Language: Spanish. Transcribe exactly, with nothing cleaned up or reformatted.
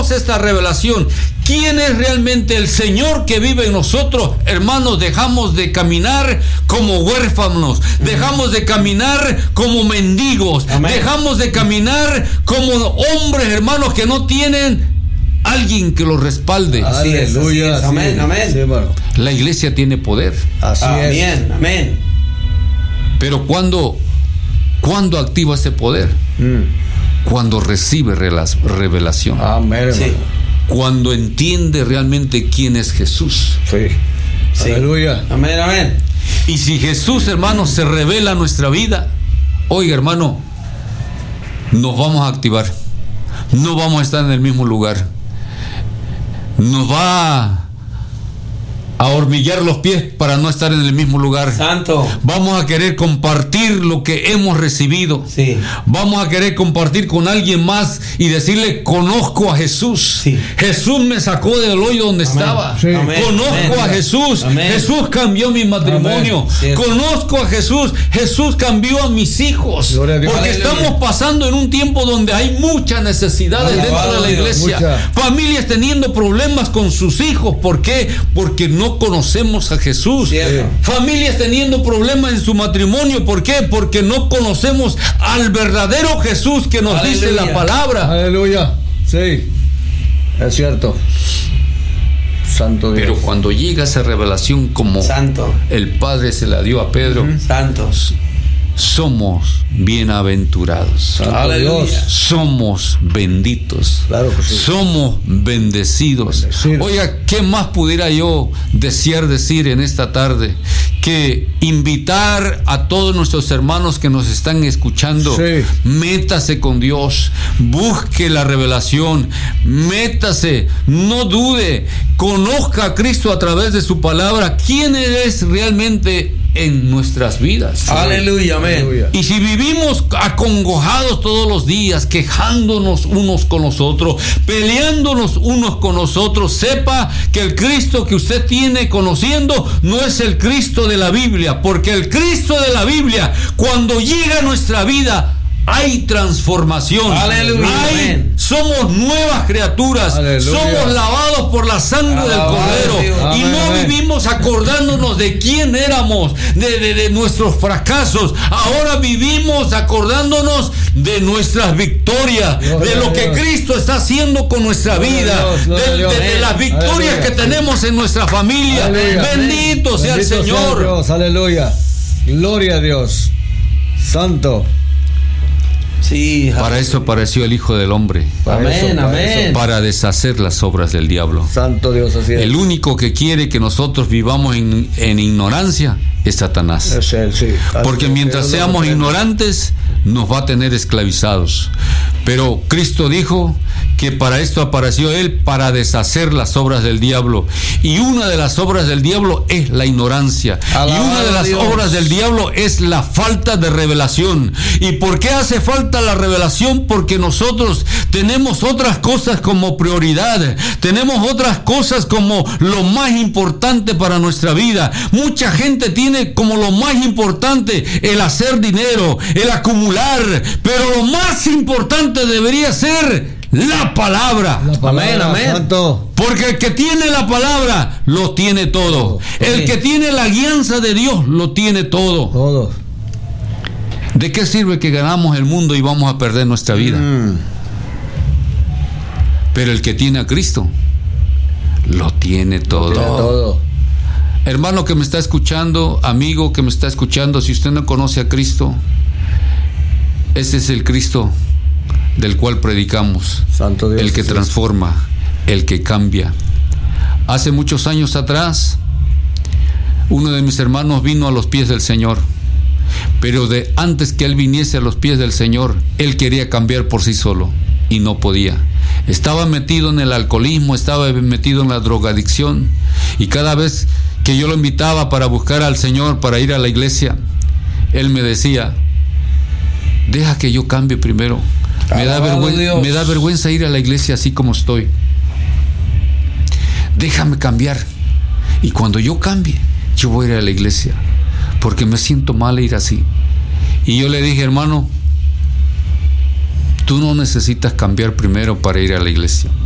tenemos esta revelación, ¿quién es realmente el Señor que vive en nosotros? Hermanos, dejamos de caminar como huérfanos, dejamos de caminar como mendigos, Amén. Dejamos de caminar como hombres, hermanos, que no tienen alguien que los respalde. Aleluya. Sí, amén, amén. Sí, bueno. La iglesia tiene poder. Así amén, es. amén. Pero ¿cuándo, ¿cuándo activa ese poder? Mm. Cuando recibe revelación. Amén. Sí. Cuando entiende realmente quién es Jesús. Sí. Sí. Aleluya. Amén, amén. Y si Jesús, hermano, se revela en nuestra vida, oiga, hermano, nos vamos a activar. No vamos a estar en el mismo lugar. Nos va a hormiguear los pies para no estar en el mismo lugar. Santo. Vamos a querer compartir lo que hemos recibido. Sí. Vamos a querer compartir con alguien más y decirle, conozco a Jesús. Sí. Jesús me sacó del hoyo donde Amén. estaba. Sí. Amén. Conozco Amén. a Jesús. Amén. Jesús cambió mi matrimonio. Amén. Conozco a Jesús. Jesús cambió a mis hijos. Gloria a Dios. Porque Aleluya. estamos pasando en un tiempo donde hay muchas necesidades Alabado dentro de la Dios. iglesia. Mucha. Familias teniendo problemas con sus hijos. ¿Por qué? Porque no conocemos a Jesús. Cierto. Familias teniendo problemas en su matrimonio. ¿Por qué? Porque no conocemos al verdadero Jesús que nos Aleluya. dice la palabra. Aleluya. Sí. Es cierto. Santo Dios. Pero cuando llega esa revelación como Santo. el Padre se la dio a Pedro, Santos. somos bienaventurados. Santo Aleluya. Dios. Somos benditos. Claro que sí. Somos bendecidos. Bendecidos. Oiga, ¿qué más pudiera yo desear decir en esta tarde? Que invitar a todos nuestros hermanos que nos están escuchando, Sí. métase con Dios, busque la revelación, métase, no dude, conozca a Cristo a través de su palabra, quién es realmente en nuestras vidas. Aleluya, amén. Aleluya. Y si vivimos acongojados todos los días, quejándonos unos con los otros, peleándonos unos con nosotros, sepa que el Cristo que usted tiene conociendo no es el Cristo de la Biblia, porque el Cristo de la Biblia, cuando llega a nuestra vida, hay transformación. Aleluya, Hay, amén. somos nuevas criaturas. Aleluya. Somos lavados por la sangre Alabado del Cordero. Dios. Y Amén, no amén. vivimos acordándonos de quién éramos, de, de, de nuestros fracasos. Ahora vivimos acordándonos de nuestras victorias, Gloria de lo a que Dios. Cristo está haciendo con nuestra Gloria a vida, Dios, gloria de, a Dios. de- de las victorias Aleluya. que tenemos en nuestra familia. Aleluya. Bendito sea el Bendito Señor. Dios. Aleluya. Gloria a Dios. Santo. Sí. Para eso apareció el Hijo del Hombre, Para Amén, eso, para amén. eso. para deshacer las obras del diablo. Santo Dios, así es. El único que quiere que nosotros vivamos en, en ignorancia es Satanás. Es él, sí. Porque mientras seamos ignorantes, nos va a tener esclavizados. Pero Cristo dijo que para esto apareció Él, para deshacer las obras del diablo. Y una de las obras del diablo es la ignorancia. Alabado y una de las Dios. obras del diablo es la falta de revelación. ¿Y por qué hace falta la revelación? Porque nosotros tenemos otras cosas como prioridad. Tenemos otras cosas como lo más importante para nuestra vida. Mucha gente tiene como lo más importante el hacer dinero, el acumular. Pero lo más importante debería ser la palabra. La palabra, Amén, amén. Santo. Porque el que tiene la palabra lo tiene todo. El que tiene la guianza de Dios lo tiene todo. Todo. ¿De qué sirve que ganamos el mundo y vamos a perder nuestra vida? Mm. Pero el que tiene a Cristo lo tiene todo. Tiene todo. Hermano que me está escuchando, amigo que me está escuchando, si usted no conoce a Cristo, ese es el Cristo del cual predicamos. Santo Dios. El que sí. transforma, el que cambia. Hace muchos años atrás, uno de mis hermanos vino a los pies del Señor, pero de antes que él viniese a los pies del Señor, él quería cambiar por sí solo y no podía. Estaba metido en el alcoholismo, estaba metido en la drogadicción, y cada vez que yo lo invitaba para buscar al Señor, para ir a la iglesia, él me decía: deja que yo cambie primero. Me da, Alabado vergüenza, Dios. me da vergüenza ir a la iglesia así como estoy. Déjame cambiar. Y cuando yo cambie, yo voy a ir a la iglesia, porque me siento mal ir así. Y yo le dije: hermano, tú no necesitas cambiar primero para ir a la iglesia.